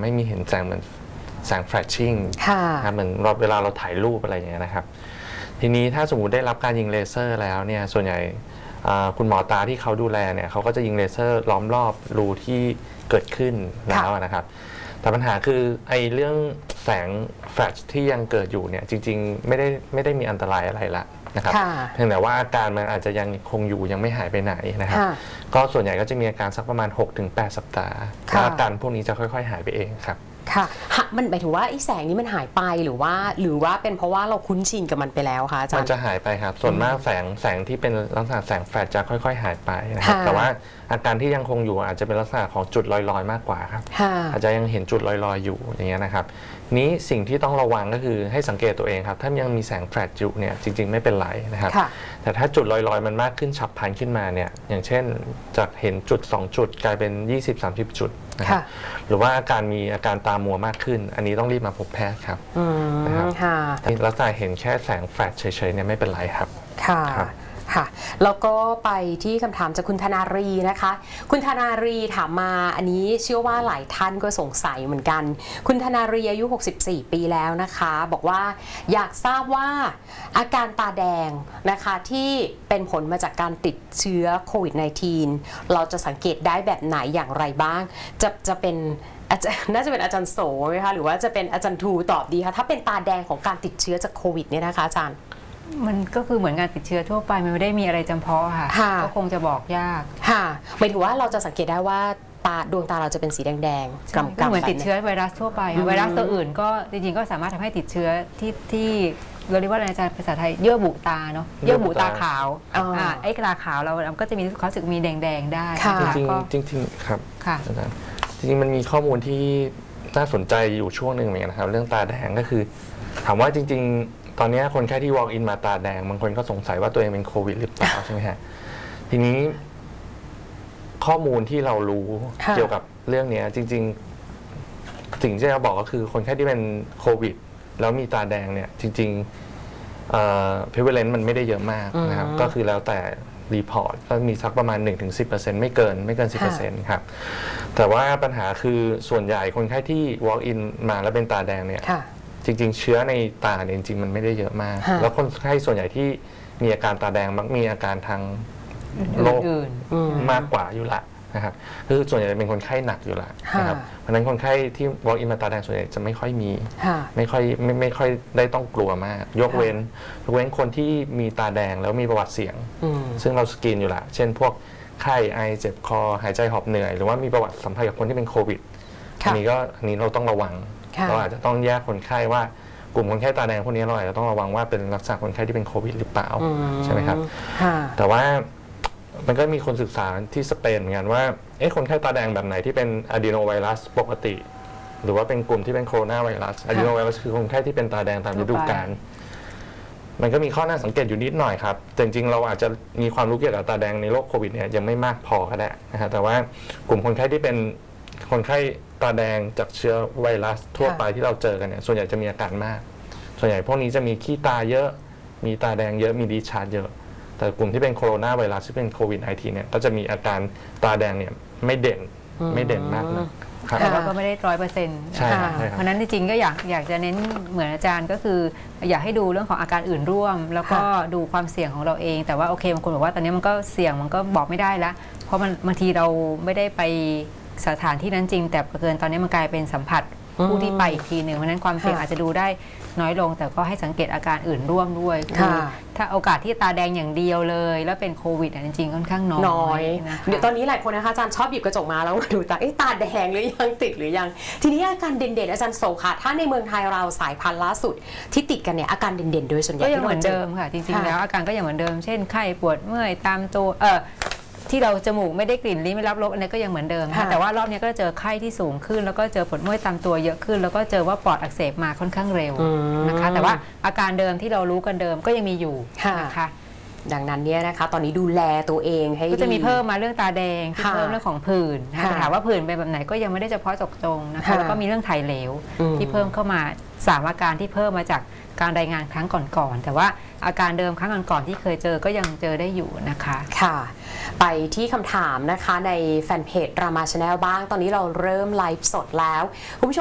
ไม่มีเห็นแสงเหมือนแสงแฟลชชิ่งเหมือนเวลาเราถ่ายรูปอะไรอย่างเงี้ยนะครับทีนี้ถ้าสมมุติได้รับการยิงเลเซอร์แล้วเนี่ยส่วนใหญ่คุณหมอตาที่เขาดูแลเนี่ยเขาก็จะยิงเลเซอร์ล้อมรอบรูที่เกิดขึ้นแล้วนะครับแต่ปัญหาคือไอ้เรื่องแสงแฟลชที่ยังเกิดอยู่เนี่ยจริงๆไม่ได้มีอันตรายอะไรละนะครับเพียงแต่ว่าอาการมันอาจจะยังคงอยู่ยังไม่หายไปไหนนะครับก็ส่วนใหญ่ก็จะมีอาการสักประมาณ 6-8 สัปดาห์แล้วอาการพวกนี้จะค่อยๆหายไปเองครับค่ะมันหมายถึงว่าไอ้แสงนี้มันหายไปหรือว่าเป็นเพราะว่าเราคุ้นชินกับมันไปแล้วคะอาจารย์มันจะหายไปครับส่วนมากแสงที่เป็นลักษณะแสงแฟลชจะค่อยๆหายไปนะครับแต่ว่าอาการที่ยังคงอยู่อาจจะเป็นลักษณะของจุดลอยๆมากกว่าครับอาจจะยังเห็นจุดลอยๆอยู่อย่างเงี้ยนะครับนี้สิ่งที่ต้องระวังก็คือให้สังเกตตัวเองครับถ้ายังมีแสงแฟลชอยู่เนี่ยจริงๆไม่เป็นไรนะครับแต่ถ้าจุดลอยๆมันมากขึ้นฉับพลันขึ้นมาเนี่ยอย่างเช่นจากเห็นจุด2จุดกลายเป็น20-30จุดนะครับหรือว่ามีอาการตามัวมากขึ้นอันนี้ต้องรีบมาพบแพทย์ครับนะครับลักษณะเห็นแค่แสงแฟลชเฉยๆเนี่ยไม่เป็นไรครับค่ะแล้วก็ไปที่คำถามจากคุณธนารีนะคะคุณธนารีถามมาอันนี้เชื่อว่าหลายท่านก็สงสัยเหมือนกันคุณธนารีอายุ64ปีแล้วนะคะบอกว่าอยากทราบว่าอาการตาแดงนะคะที่เป็นผลมาจากการติดเชื้อโควิด -19 เราจะสังเกตได้แบบไหนอย่างไรบ้างจะเป็นน่าจะเป็นอาจารย์โสไหมคะหรือว่าจะเป็นอาจารย์ทูตอบดีคะถ้าเป็นตาแดงของการติดเชื้อจากโควิดเนี่ยนะคะอาจารย์มันก็คือเหมือนการติดเชื้อทั่วไปมันไม่ได้มีอะไรจำเพาะค่ะก็คงจะบอกยากค่ะหมายถึงว่าเราจะสังเกตได้ว่าดวงตาเราจะเป็นสีแดงๆกำเหมือนติดเชื้อไวรัสทั่วไปไวรัสตัวอื่นก็จริงๆก็สามารถทำให้ติดเชื้อที่เราเรียกว่าอาจารย์ภาษาไทยเยื่อบุตาเนาะเยื่อบุตาขาวไอ้ตาขาวเราก็จะมีความรู้สึกมีแดงๆได้จริงครับอาจารย์จริงๆมันมีข้อมูลที่น่าสนใจอยู่ช่วงหนึ่งเหมือนกันนะครับเรื่องตาแดงก็คือถามว่าจริงๆตอนนี้คนแค่ที่ walk in มาตาแดงบางคนก็สงสัยว่าตัวเองเป็นโควิดหรือเปล่าใช่ไหมฮะทีนี้ข้อมูลที่เรารู้เกี่ยวกับเรื่องนี้จริงๆสิ่งที่เราบอกก็คือคนแค่ที่เป็นโควิดแล้วมีตาแดงเนี่ยจริงๆprevalence มันไม่ได้เยอะมากนะครับก็คือแล้วแต่รีพอร์ตก็มีสักประมาณ 1-10% ไม่เกิน 10% ครับแต่ว่าปัญหาคือส่วนใหญ่คนไข้ที่ walk in มาแล้วเป็นตาแดงเนี่ยจริงๆเชื้อในตาเนี่ยจริงๆมันไม่ได้เยอะมากแล้วคนไข้ส่วนใหญ่ที่มีอาการตาแดงมักมีอาการทางโรคมากกว่าอยู่ละนะครับคือส่วนใหญ่เป็นคนไข้หนักอยู่ละนะครับเพราะฉะนั้นคนไข้ที่ walk in มาตาแดงส่วนใหญ่จะไม่ค่อยมีไม่ค่อยได้ต้องกลัวมากยกเว้นคนที่มีตาแดงแล้วมีประวัติเสี่ยงซึ่งเราสกรีนอยู่ละเช่นพวกไข้ไอเจ็บคอหายใจหอบเหนื่อยหรือว่ามีประวัติสัมพันธ์กับคนที่เป็นโควิดอันนี้เราต้องระวังเราอาจจะต้องแยกคนไข้ว่ากลุ่มคนไข้ตาแดงพวกนี้เราอาจจะต้องระวังว่าเป็นลักษณะคนไข้ที่เป็นโควิดหรือเปล่าใช่ไหมครับแต่ว่ามันก็มีคนศึกษาที่สเปนเหมือนกันว่าคนไข้ตาแดงแบบไหนที่เป็นอะดีโนไวรัสปกติหรือว่าเป็นกลุ่มที่เป็นโคโรนาไวรัสอะดีโนไวรัสคือคนไข้ที่เป็นตาแดงตามฤดูกาลมันก็มีข้อน่าสังเกตอยู่นิดหน่อยครับแต่จริงๆเราอาจจะมีความรู้เกี่ยวกับตาแดงในโรคโควิดเนี่ยยังไม่มากพอก็ได้นะฮะแต่ว่ากลุ่มคนไข้ที่เป็นคนไข้ตาแดงจากเชื้อไวรัสทั่วไปที่เราเจอกันเนี่ยส่วนใหญ่จะมีอาการมากส่วนใหญ่พวกนี้จะมีขี้ตาเยอะมีตาแดงเยอะมีดิชาร์จเยอะแต่กลุ่มที่เป็นโคโรนาไวรัสที่เป็นโควิด -19 เนี่ยก็จะมีอาการตาแดงเนี่ยไม่เด่นมากนะครับแต่ว่าก็ไม่ได้100% ใช่เพราะนั้นจริงๆก็อยากจะเน้นเหมือนอาจารย์ก็คืออยากให้ดูเรื่องของอาการอื่นร่วมแล้วก็ดูความเสี่ยงของเราเองแต่ว่าโอเคบางคนบอกว่าตอนนี้มันก็เสี่ยงมันก็บอกไม่ได้ละเพราะมันบางทีเราไม่ได้ไปสถานที่นั้นจริงแต่เกินตอนนี้มันกลายเป็นสัมผัสผู้ที่ไปอีกทีหนึ่งเพราะนั้นความเสี่ยงอาจจะดูได้น้อยลงแต่ก็ให้สังเกตอาการอื่นร่วมด้วยคือถ้าโอกาสที่ตาแดงอย่างเดียวเลยแล้วเป็นโควิดจริงๆค่อนข้างน้อยเดี๋ยวตอนนี้หลายคนนะคะอาจารย์ชอบหยิบกระจกมาแล้วดูตาแดงหรือยังติดหรือยังทีนี้อาการเด่นๆอาจารย์โสค่ะถ้าในเมืองไทยเราสายพันธุ์ล่าสุดที่ติดกันเนี่ยอาการเด่นๆโดยส่วนใหญ่ก็ยังเหมือนเดิมค่ะจริงๆแล้วอาการก็ยังเหมือนเดิมเช่นไข้ปวดเมื่อยตามตัวที่เราจมูกไม่ได้กลิ่นลิ้นไม่รับรสอันนี้ก็ยังเหมือนเดิมแต่ว่ารอบนี้ก็เจอไข้ที่สูงขึ้นแล้วก็เจอปวดเมื่อยตามตัวเยอะขึ้นแล้วก็เจอว่าปอดอักเสบมาค่อนข้างเร็วนะคะแต่ว่าอาการเดิมที่เรารู้กันเดิมก็ยังมีอยู่นะคะดังนั้นเนี่ยนะคะตอนนี้ดูแลตัวเองให้ดีก็จะมีเพิ่มมาเรื่องตาแดงที่เพิ่มเรื่องของผื่นแต่ถามว่าผื่นเป็นแบบไหนก็ยังไม่ได้เฉพาะเจาะจงนะคะแล้วก็มีเรื่องถ่ายเหลวที่เพิ่มเข้ามา3อาการที่เพิ่มมาจากการรายงานครั้งก่อนๆแต่ว่าอาการเดิมครั้งก่อนๆที่เคยเจอก็ยังเจอได้อยู่นะคะค่ะไปที่คำถามนะคะในแฟนเพจรามาชาแนลบ้างตอนนี้เราเริ่มไลฟ์สดแล้วคุณผู้ชม